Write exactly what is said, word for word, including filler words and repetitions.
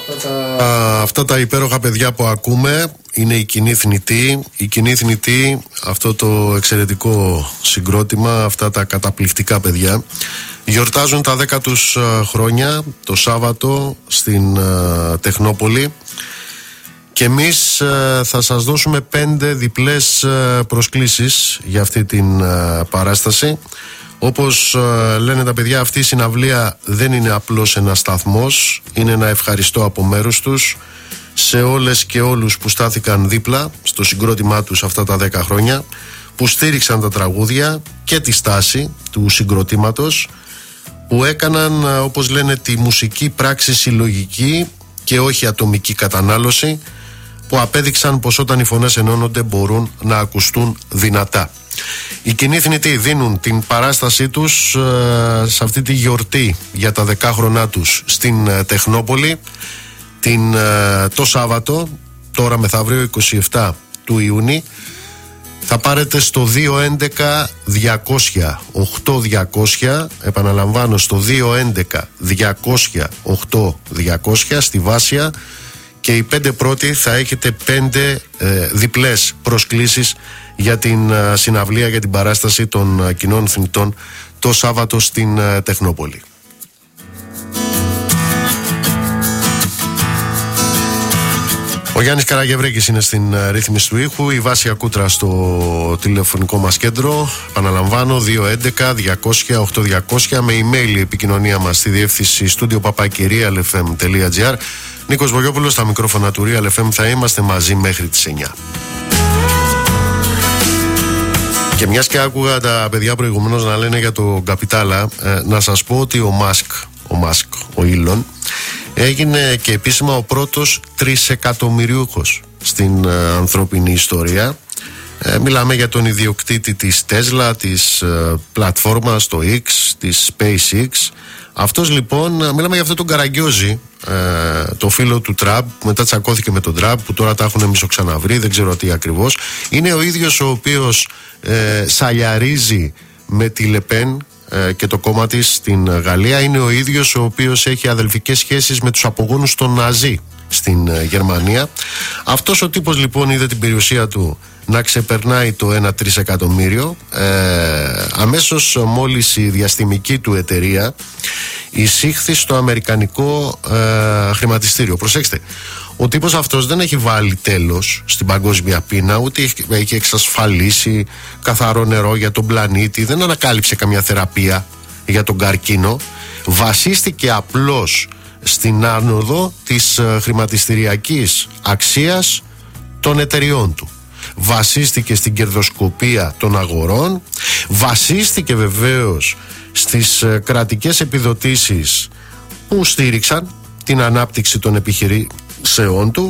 Αυτά, αυτά τα υπέροχα παιδιά που ακούμε είναι η Κοινή Θνητή. Η Κοινή Θνητή, αυτό το εξαιρετικό συγκρότημα, αυτά τα καταπληκτικά παιδιά, γιορτάζουν τα δέκα τους χρόνια το Σάββατο στην uh, Τεχνόπολη. Και εμείς uh, θα σας δώσουμε πέντε διπλές uh, προσκλήσεις για αυτή την uh, παράσταση. Όπως uh, λένε τα παιδιά, αυτή η συναυλία δεν είναι απλώς ένας σταθμός, είναι ένα ευχαριστώ από μέρους τους σε όλες και όλους που στάθηκαν δίπλα στο συγκρότημά τους αυτά τα δέκα χρόνια, που στήριξαν τα τραγούδια και τη στάση του συγκροτήματος, που έκαναν uh, όπως λένε τη μουσική πράξη συλλογική και όχι ατομική κατανάλωση, που απέδειξαν πως όταν οι φωνές ενώνονται μπορούν να ακουστούν δυνατά. Οι Κοινοί Θνητοί δίνουν την παράστασή τους ε, σε αυτή τη γιορτή για τα δεκάχρονά τους στην ε, Τεχνόπολη την, ε, το Σάββατο, τώρα μεθαύριο εικοστή εβδόμη του Ιούνιου. Θα πάρετε στο δύο έντεκα διακόσια οκτώ διακόσια, επαναλαμβάνω στο δύο έντεκα διακόσια οκτώ διακόσια στη Βάσια, και οι πέντε πρώτοι θα έχετε πέντε ε, διπλές προσκλήσεις για την uh, συναυλία, για την παράσταση των uh, Κοινών Θνητών το Σάββατο στην uh, Τεχνόπολη. Ο Γιάννης Καραγευρέκης είναι στην uh, ρύθμιση του ήχου, η Βάσια Κούτρα στο τηλεφωνικό μας κέντρο. Επαναλαμβάνω, δύο έντεκα διακόσια οκτώ διακόσια, με email η επικοινωνία μας στη διεύθυνση στούντιο παπάκι real f m τελεία g r. Νίκος Βογιόπουλος στα μικρόφωνα του Real εφ εμ, θα είμαστε μαζί μέχρι τις εννιά. Και μιας και άκουγα τα παιδιά προηγουμένως να λένε για το Καπιτάλα, ε, να σας πω ότι ο Μάσκ, ο Μάσκ, ο Ήλον, έγινε και επίσημα ο πρώτος τρισεκατομμυριούχος στην ε, ανθρώπινη ιστορία. Ε, μιλάμε για τον ιδιοκτήτη της Tesla, της ε, πλατφόρμας, το X, της SpaceX. Αυτός λοιπόν, μιλάμε για αυτόν τον Καραγκιόζη, ε, το φίλο του Τραμπ, που μετά τσακώθηκε με τον Τραμπ, που τώρα τα έχουν μισοξαναβρει, δεν ξέρω τι ακριβώς. Είναι ο ίδιος ο οποίος ε, σαλιαρίζει με τη Λεπέν ε, και το κόμμα της στην Γαλλία. Είναι ο ίδιος ο οποίος έχει αδελφικές σχέσεις με τους απογόνους των Ναζί στην ε, Γερμανία. Αυτός ο τύπος λοιπόν είδε την περιουσία του να ξεπερνάει το ένα τρισεκατομμύριο. Ε, αμέσως μόλις η διαστημική του εταιρεία εισήχθη στο αμερικανικό ε, χρηματιστήριο. Προσέξτε, ο τύπος αυτός δεν έχει βάλει τέλος στην παγκόσμια πείνα, ούτε έχει εξασφαλίσει καθαρό νερό για τον πλανήτη, δεν ανακάλυψε καμιά θεραπεία για τον καρκίνο. Βασίστηκε απλώς στην άνοδο της ε, χρηματιστηριακής αξίας των εταιριών του. Βασίστηκε στην κερδοσκοπία των αγορών, βασίστηκε βεβαίως στις ε, κρατικές επιδοτήσεις που στήριξαν την ανάπτυξη των επιχειρήσεών του,